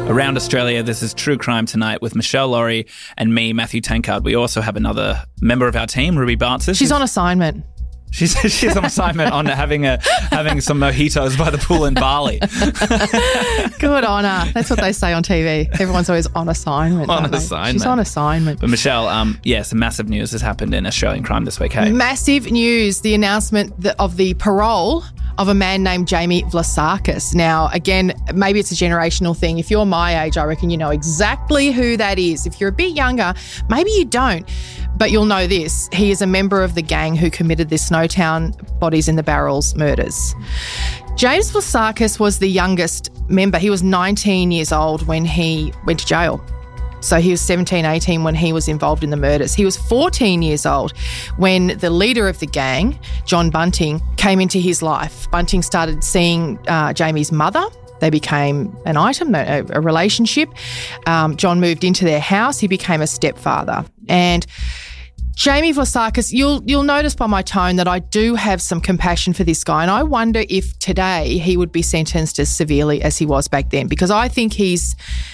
Around Australia, this is True Crime Tonight with Michelle Laurie and me, Matthew Tankard. We also have another member of our team, Ruby Bartzis. She's on assignment. She's on assignment on having some mojitos by the pool in Bali. Good on her. That's what they say on TV. Everyone's always on assignment. On assignment. She's on assignment. But Michelle, some massive news has happened in Australian crime this week, hey? Massive news, the announcement of the parole of a man named Jamie Vlasakis. Now, again, maybe it's a generational thing. If you're my age, I reckon you know exactly who that is. If you're a bit younger, maybe you don't, but you'll know this. He is a member of the gang who committed the Snowtown Bodies in the Barrels murders. James Vlasakis was the youngest member. He was 19 years old when he went to jail. So he was 17, 18 when he was involved in the murders. He was 14 years old when the leader of the gang, John Bunting, came into his life. Bunting started seeing Jamie's mother. They became an item, a relationship. John moved into their house. He became a stepfather. And Jamie Vlasakis, you'll notice by my tone that I do have some compassion for this guy, and I wonder if today he would be sentenced as severely as he was back then, because I think he's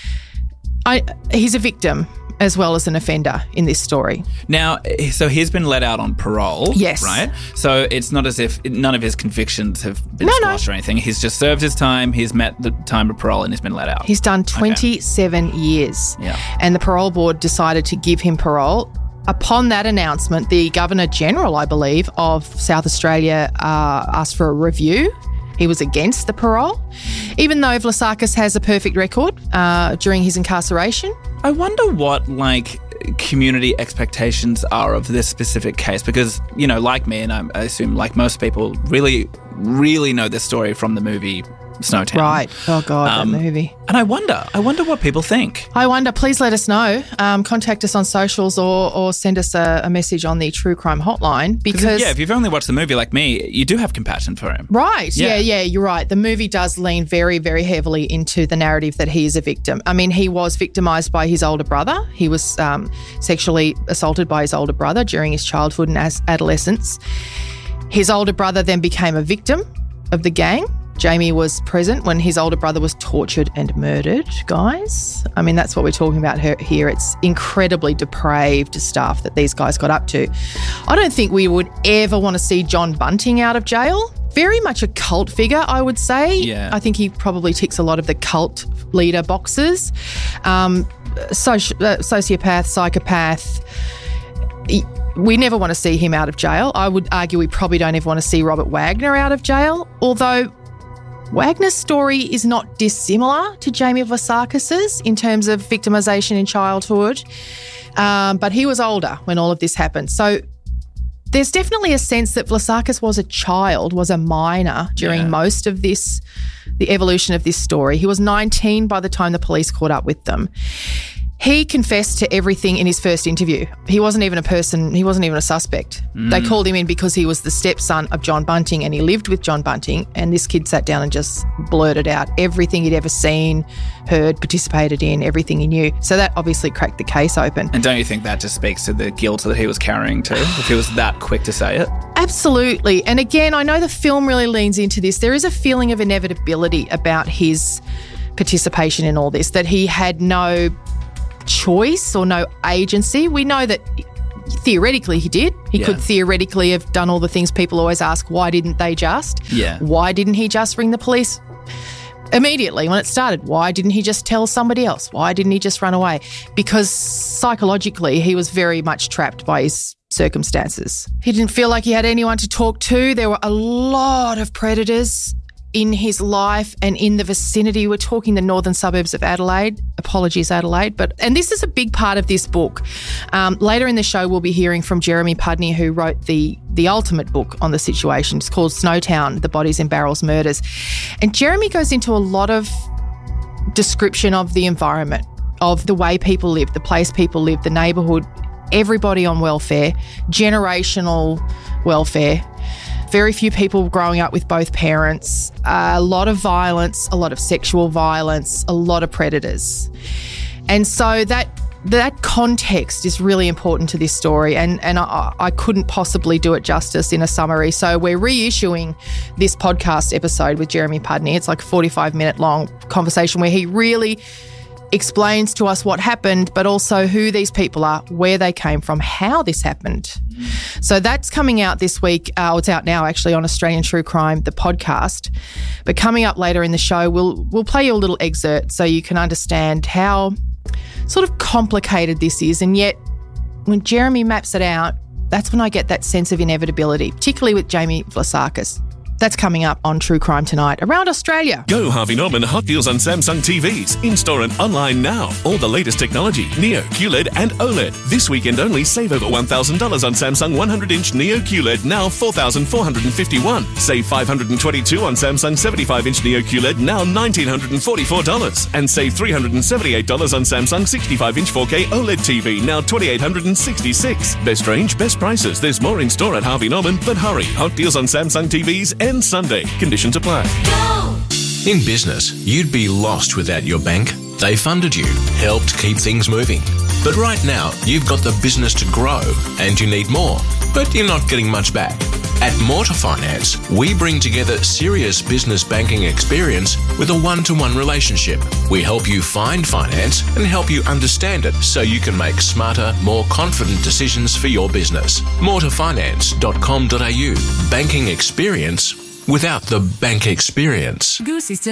a victim as well as an offender in this story. Now, so he's been let out on parole, yes, right? So it's not as if none of his convictions have been squashed or anything. He's just served his time, he's met the time of parole, and he's been let out. He's done 27 years. Yeah. And the parole board decided to give him parole. Upon that announcement, the Governor-General, I believe, of South Australia asked for a review. He was against the parole, even though Vlasakis has a perfect record during his incarceration. I wonder what, community expectations are of this specific case, because, like me, and I assume like most people, really, really know this story from the movie Snowtown. Right. Oh, God, that movie. And I wonder what people think. I wonder, please let us know. Contact us on socials or send us a message on the True Crime Hotline. Because if you've only watched the movie like me, you do have compassion for him. Right. Yeah, you're right. The movie does lean very, very heavily into the narrative that he is a victim. I mean, he was victimised by his older brother. He was sexually assaulted by his older brother during his childhood and adolescence. His older brother then became a victim of the gang. Jamie was present when his older brother was tortured and murdered, guys. I mean, that's what we're talking about here. It's incredibly depraved stuff that these guys got up to. I don't think we would ever want to see John Bunting out of jail. Very much a cult figure, I would say. Yeah. I think he probably ticks a lot of the cult leader boxes. Sociopath, psychopath. We never want to see him out of jail. I would argue we probably don't ever want to see Robert Wagner out of jail, although Wagner's story is not dissimilar to Jamie Vlasakis's in terms of victimisation in childhood, but he was older when all of this happened. So there's definitely a sense that Vlasakis was a child, was a minor during most of this, the evolution of this story. He was 19 by the time the police caught up with them. He confessed to everything in his first interview. He wasn't even a person, he wasn't even a suspect. They called him in because he was the stepson of John Bunting and he lived with John Bunting, and this kid sat down and just blurted out everything he'd ever seen, heard, participated in, everything he knew. So that obviously cracked the case open. And don't you think that just speaks to the guilt that he was carrying too, if he was that quick to say it? Absolutely. And again, I know the film really leans into this. There is a feeling of inevitability about his participation in all this, that he had no choice or no agency. We know that theoretically he did. He could theoretically have done all the things people always ask, why didn't they just? Yeah. Why didn't he just ring the police immediately when it started? Why didn't he just tell somebody else? Why didn't he just run away? Because psychologically he was very much trapped by his circumstances. He didn't feel like he had anyone to talk to. There were a lot of predators in his life and in the vicinity. We're talking the northern suburbs of Adelaide. Apologies, Adelaide. And this is a big part of this book. Later in the show, we'll be hearing from Jeremy Pudney, who wrote the ultimate book on the situation. It's called Snowtown, The Bodies in Barrels Murders. And Jeremy goes into a lot of description of the environment, of the way people live, the place people live, the neighbourhood, everybody on welfare, generational welfare. Very few people growing up with both parents, a lot of violence, a lot of sexual violence, a lot of predators. And so that context is really important to this story, and I couldn't possibly do it justice in a summary. So we're reissuing this podcast episode with Jeremy Pudney. It's like a 45-minute long conversation where he really explains to us what happened, but also who these people are, where they came from, how this happened. So that's coming out this week. It's out now, actually, on Australian True Crime, the podcast. But coming up later in the show, we'll play you a little excerpt so you can understand how sort of complicated this is. And yet, when Jeremy maps it out, that's when I get that sense of inevitability, particularly with Jamie Vlasakis. That's coming up on True Crime Tonight around Australia. Go Harvey Norman Hot Deals on Samsung TVs. In-store and online now. All the latest technology. Neo, QLED and OLED. This weekend only save over $1,000 on Samsung 100-inch Neo QLED, now $4,451. Save $522 on Samsung 75-inch Neo QLED, now $1,944. And save $378 on Samsung 65-inch 4K OLED TV, now $2,866. Best range, best prices. There's more in-store at Harvey Norman, but hurry. Hot Deals on Samsung TVs and Sunday. Conditions apply. Go! In business, you'd be lost without your bank. They funded you, helped keep things moving. But right now, you've got the business to grow and you need more, but you're not getting much back. At Mortar Finance, we bring together serious business banking experience with a one-to-one relationship. We help you find finance and help you understand it so you can make smarter, more confident decisions for your business. Mortarfinance.com.au. Banking experience without the bank experience. Go System